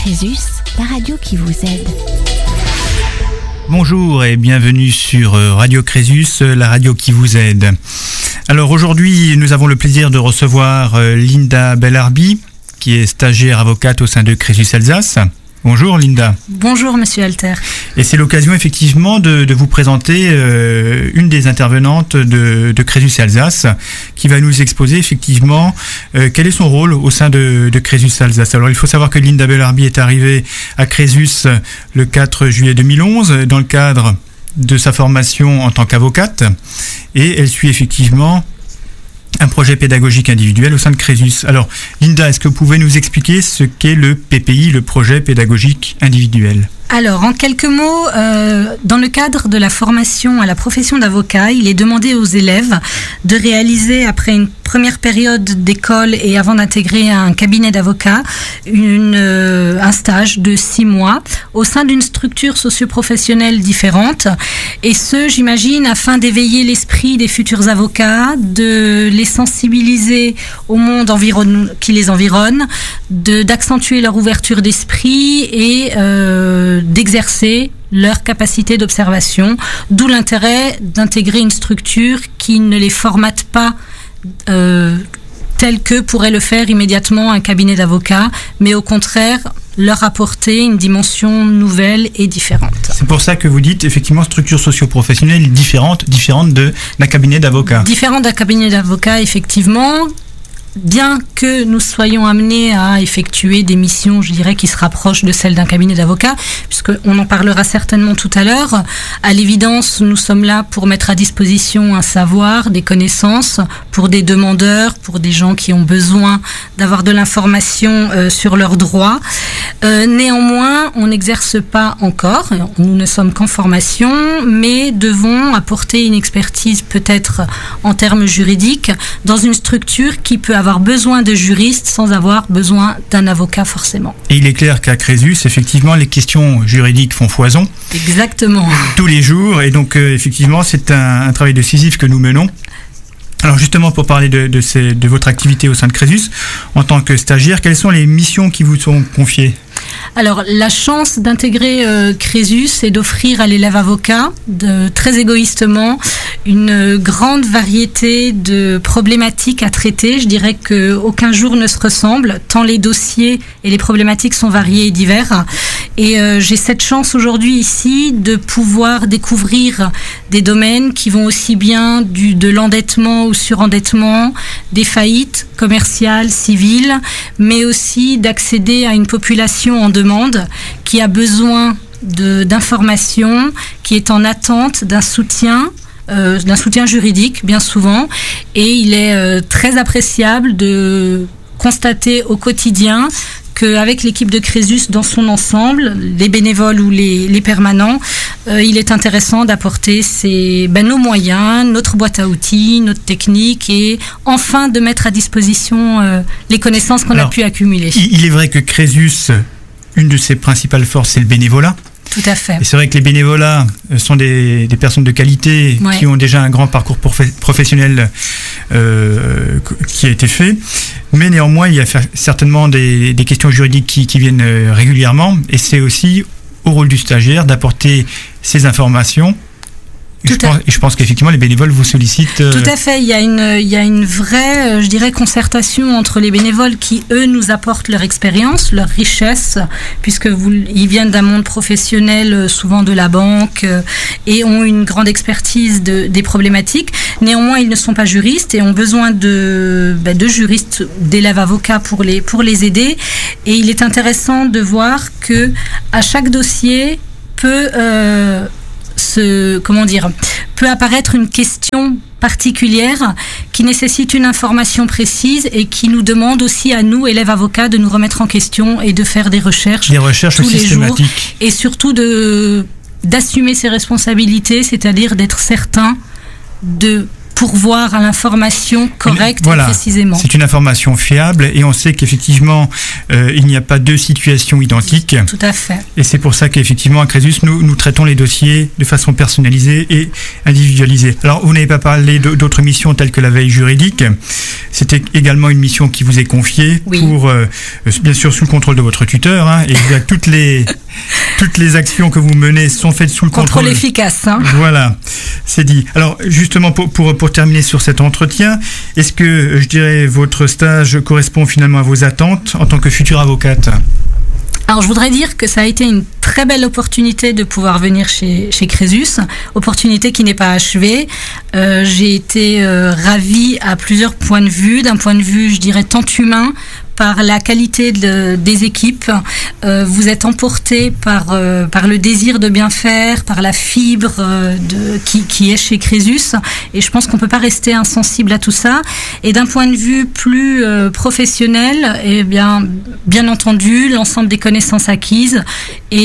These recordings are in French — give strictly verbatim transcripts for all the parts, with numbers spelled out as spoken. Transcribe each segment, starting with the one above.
Crésus, la radio qui vous aide. Bonjour et bienvenue sur Radio Crésus, la radio qui vous aide. Alors aujourd'hui, nous avons le plaisir de recevoir Linda Bellarbi, qui est stagiaire avocate au sein de Crésus Alsace. Bonjour Linda. Bonjour Monsieur Alter. Et c'est l'occasion effectivement de, de vous présenter euh, une des intervenantes de, de Crésus Alsace qui va nous exposer effectivement euh, quel est son rôle au sein de, de Crésus Alsace. Alors il faut savoir que Linda Bellarbi est arrivée à Crésus le quatre juillet deux mille onze dans le cadre de sa formation en tant qu'avocate et elle suit effectivement un projet pédagogique individuel au sein de Crésus. Alors, Linda, est-ce que vous pouvez nous expliquer ce qu'est le P P I, le projet pédagogique individuel ? Alors, en quelques mots, euh, dans le cadre de la formation à la profession d'avocat, il est demandé aux élèves de réaliser, après une première période d'école et avant d'intégrer un cabinet d'avocat, une, euh, un stage de six mois au sein d'une structure socio-professionnelle différente. Et ce, j'imagine, afin d'éveiller l'esprit des futurs avocats, de les sensibiliser au monde environ, qui les environne, de, d'accentuer leur ouverture d'esprit et euh, d'exercer leur capacité d'observation, d'où l'intérêt d'intégrer une structure qui ne les formate pas euh, tel que pourrait le faire immédiatement un cabinet d'avocats, mais au contraire leur apporter une dimension nouvelle et différente. C'est pour ça que vous dites effectivement structure socio-professionnelle différente, différente de, d'un cabinet d'avocats. Différente d'un cabinet d'avocats, effectivement. Bien que nous soyons amenés à effectuer des missions, je dirais, qui se rapprochent de celles d'un cabinet d'avocats, puisqu'on en parlera certainement tout à l'heure, à l'évidence, nous sommes là pour mettre à disposition un savoir, des connaissances, pour des demandeurs, pour des gens qui ont besoin d'avoir de l'information euh, sur leurs droits. Euh, néanmoins, on n'exerce pas encore, nous ne sommes qu'en formation, mais devons apporter une expertise peut-être en termes juridiques dans une structure qui peut avoir besoin de juristes sans avoir besoin d'un avocat forcément. Et il est clair qu'à Crésus, effectivement, les questions juridiques font foison. Exactement. Tous les jours, et donc euh, effectivement, c'est un, un travail décisif que nous menons. Alors justement, pour parler de, de, ces, de votre activité au sein de Crésus, en tant que stagiaire, quelles sont les missions qui vous sont confiées ? Alors, la chance d'intégrer euh, Crésus est d'offrir à l'élève avocat, de, très égoïstement, une grande variété de problématiques à traiter. Je dirais qu'aucun jour ne se ressemble, tant les dossiers et les problématiques sont variés et divers. Et euh, j'ai cette chance aujourd'hui ici de pouvoir découvrir des domaines qui vont aussi bien du, de l'endettement au surendettement, des faillites commerciales, civiles, mais aussi d'accéder à une population en demande qui a besoin de, d'informations, qui est en attente d'un soutien, euh, d'un soutien juridique bien souvent, et il est euh, très appréciable de constater au quotidien qu'avec l'équipe de Crésus dans son ensemble, les bénévoles ou les, les permanents, euh, il est intéressant d'apporter ces, ben, nos moyens, notre boîte à outils, notre technique et enfin de mettre à disposition euh, les connaissances qu'on Alors, a pu accumuler. Il est vrai que Crésus, une de ses principales forces, c'est le bénévolat. Tout à fait. Et c'est vrai que les bénévolats sont des, des personnes de qualité ouais. qui ont déjà un grand parcours prof- professionnel euh, qui a été fait. Mais néanmoins, il y a certainement des, des questions juridiques qui, qui viennent régulièrement. Et c'est aussi au rôle du stagiaire d'apporter ces informations. Et je, pense, et je pense qu'effectivement, les bénévoles vous sollicitent. Euh... Tout à fait. Il y a une, il y a une vraie, je dirais, concertation entre les bénévoles qui, eux, nous apportent leur expérience, leur richesse, puisque vous, ils viennent d'un monde professionnel, souvent de la banque, et ont une grande expertise de, des problématiques. Néanmoins, ils ne sont pas juristes et ont besoin de, ben, de juristes, d'élèves avocats pour les, pour les aider. Et il est intéressant de voir que à chaque dossier peut euh, Ce, comment dire, peut apparaître une question particulière qui nécessite une information précise et qui nous demande aussi à nous, élèves avocats, de nous remettre en question et de faire des recherches, des recherches tous les jours systématiques. Et surtout de, d'assumer ses responsabilités, c'est-à-dire d'être certain de pourvoir à l'information correcte voilà, et précisément. C'est une information fiable et on sait qu'effectivement euh, il n'y a pas deux situations identiques. Tout à fait. Et c'est pour ça qu'effectivement à Crésus nous, nous traitons les dossiers de façon personnalisée et individualisée. Alors vous n'avez pas parlé d'autres missions telles que la veille juridique. C'était également une mission qui vous est confiée oui. pour euh, bien sûr sous le contrôle de votre tuteur. Hein, et toutes les toutes les actions que vous menez sont faites sous le contrôle. Contrôle efficace. Hein. Voilà, c'est dit. Alors justement pour pour pour terminer sur cet entretien, est-ce que je dirais votre stage correspond finalement à vos attentes en tant que future avocate ? Alors je voudrais dire que ça a été une très belle opportunité de pouvoir venir chez, chez Crésus, opportunité qui n'est pas achevée. Euh, j'ai été euh, ravie à plusieurs points de vue, d'un point de vue je dirais tant humain, par la qualité de, des équipes. Euh, vous êtes emporté par, euh, par le désir de bien faire, par la fibre euh, de, qui, qui est chez Crésus. Et je pense qu'on ne peut pas rester insensible à tout ça. Et d'un point de vue plus euh, professionnel, eh bien, bien entendu, l'ensemble des connaissances acquises et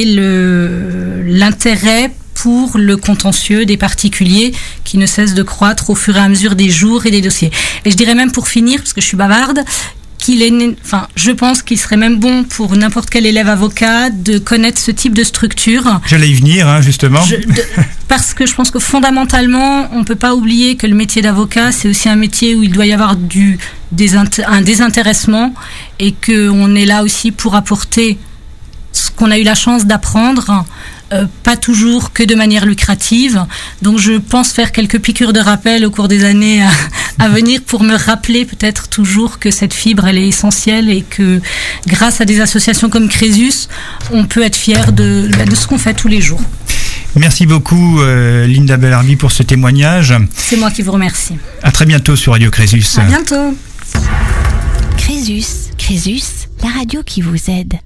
le, l'intérêt pour le contentieux des particuliers qui ne cesse de croître au fur et à mesure des jours et des dossiers. Et je dirais même pour finir, parce que je suis bavarde, qu'il est, enfin, je pense qu'il serait même bon pour n'importe quel élève avocat de connaître ce type de structure. J'allais y venir, hein, justement. Je, de, parce que je pense que fondamentalement, on ne peut pas oublier que le métier d'avocat, c'est aussi un métier où il doit y avoir du, des, un désintéressement et qu'on est là aussi pour apporter ce qu'on a eu la chance d'apprendre. Euh, pas toujours que de manière lucrative. Donc je pense faire quelques piqûres de rappel au cours des années à, à venir pour me rappeler peut-être toujours que cette fibre elle est essentielle et que grâce à des associations comme Crésus, on peut être fier de, de ce qu'on fait tous les jours. Merci beaucoup euh, Linda Bellarbi pour ce témoignage. C'est moi qui vous remercie. À très bientôt sur Radio Crésus. À bientôt. Crésus, Crésus, la radio qui vous aide.